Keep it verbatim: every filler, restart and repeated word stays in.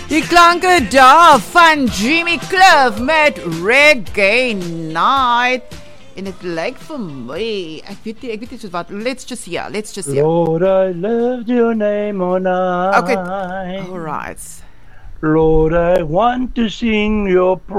Die klanke daar van Jimmy Cliff met Reggae Night. En dit lyk vir my, ek weet nie, ek weet nie soos wat. Let's just hear, let's just hear. Lord, I loved your name all night. Okay, all right. Lord, I want to sing your